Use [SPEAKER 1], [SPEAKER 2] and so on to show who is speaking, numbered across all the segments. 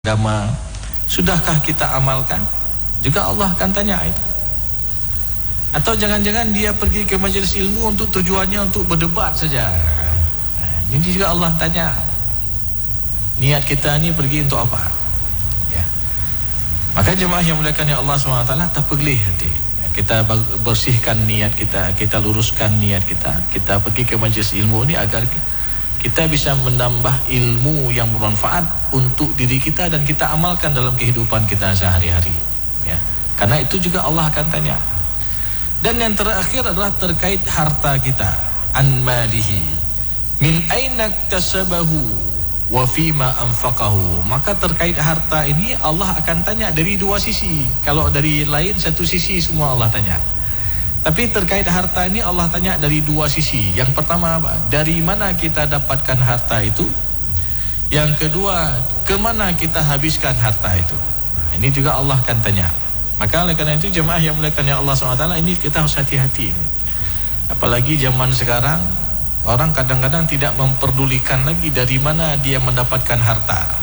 [SPEAKER 1] agama, sudahkah kita amalkan? Juga Allah akan tanya itu. Atau jangan-jangan dia pergi ke majelis ilmu untuk tujuannya untuk berdebat saja. Ini juga Allah tanya. Niat kita ni pergi untuk apa? Ya. Maka jemaah yang muliakan Allah SWT, tak pelih hati. Kita bersihkan niat kita, kita luruskan niat kita. Kita pergi ke majelis ilmu ni agar kita bisa menambah ilmu yang bermanfaat untuk diri kita dan kita amalkan dalam kehidupan kita sehari-hari. Ya. Karena itu juga Allah akan tanya. Dan yang terakhir adalah terkait harta kita. An malihi min aina iktasabahu wa fima anfaqahu. Maka terkait harta ini Allah akan tanya dari dua sisi. Kalau dari lain satu sisi semua Allah tanya. Tapi terkait harta ini Allah tanya dari dua sisi. Yang pertama apa? Dari mana kita dapatkan harta itu? Yang kedua, kemana kita habiskan harta itu? Nah, ini juga Allah akan tanya. Maka oleh karena itu jemaah yang muliakan Allah SWT, ini kita harus hati-hati. Apalagi zaman sekarang, orang kadang-kadang tidak memperdulikan lagi dari mana dia mendapatkan harta.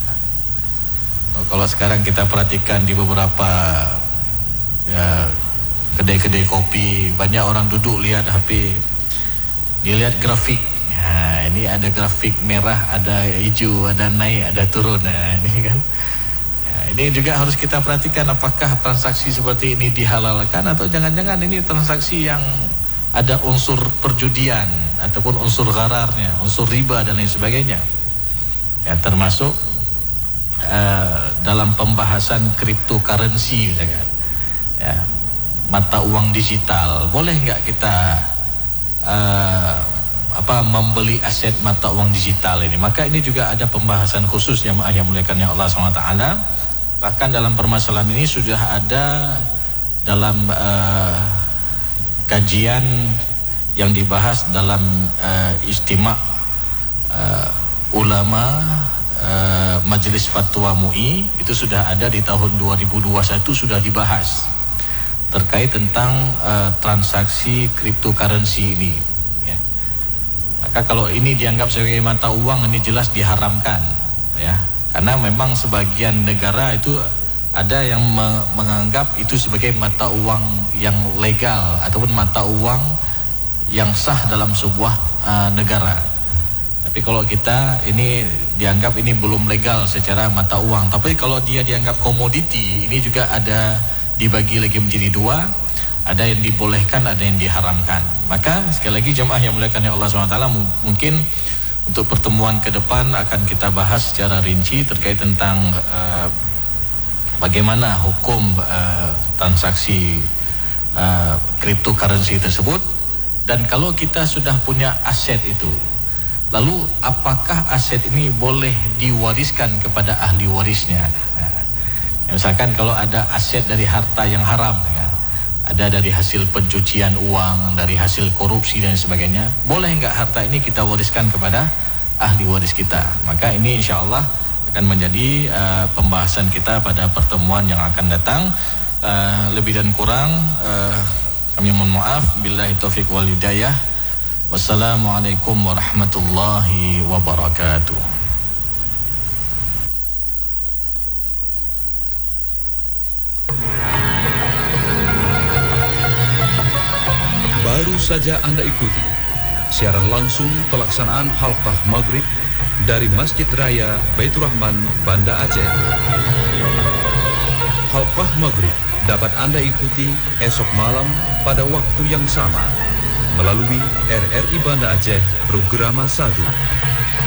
[SPEAKER 1] Kalau sekarang kita perhatikan di beberapa kedai-kedai kopi, banyak orang duduk lihat HP, dia lihat grafik. Nah, ini ada grafik merah, ada hijau, ada naik, ada turun. Nah, ini kan. Ini juga harus kita perhatikan apakah transaksi seperti ini dihalalkan atau jangan-jangan ini transaksi yang ada unsur perjudian ataupun unsur ghararnya, unsur riba dan lain sebagainya. Ya, termasuk dalam pembahasan cryptocurrency misalkan. Ya, mata uang digital, boleh nggak kita membeli aset mata uang digital ini? Maka ini juga ada pembahasan khusus yang muliakan Allah SWT. Bahkan dalam permasalahan ini sudah ada dalam kajian yang dibahas dalam istimak ulama Majelis Fatwa MUI, itu sudah ada di tahun 2021 sudah dibahas terkait tentang transaksi cryptocurrency ini. Ya. Maka kalau ini dianggap sebagai mata uang, ini jelas diharamkan. Ya. Karena memang sebagian negara itu ada yang menganggap itu sebagai mata uang yang legal ataupun mata uang yang sah dalam sebuah negara. Tapi kalau kita ini dianggap ini belum legal secara mata uang. Tapi kalau dia dianggap komoditi, ini juga ada dibagi lagi menjadi dua, ada yang dibolehkan, ada yang diharamkan. Maka sekali lagi jemaah yang muliakan Allah SWT, mungkin untuk pertemuan ke depan akan kita bahas secara rinci terkait tentang bagaimana hukum transaksi cryptocurrency tersebut. Dan kalau kita sudah punya aset itu, lalu apakah aset ini boleh diwariskan kepada ahli warisnya? Misalkan kalau ada aset dari harta yang haram, ada dari hasil pencucian uang, dari hasil korupsi dan sebagainya, boleh enggak harta ini kita wariskan kepada ahli waris kita? Maka ini insya Allah akan menjadi pembahasan kita pada pertemuan yang akan datang. Lebih dan kurang kami mohon maaf. Billahi taufiq wal hidayah. Wassalamualaikum warahmatullahi wabarakatuh.
[SPEAKER 2] Baru saja Anda ikuti siaran langsung pelaksanaan halqah maghrib dari Masjid Raya Baitur Rahman, Banda Aceh. Halqah maghrib dapat Anda ikuti esok malam pada waktu yang sama melalui RRI Banda Aceh Programa 1.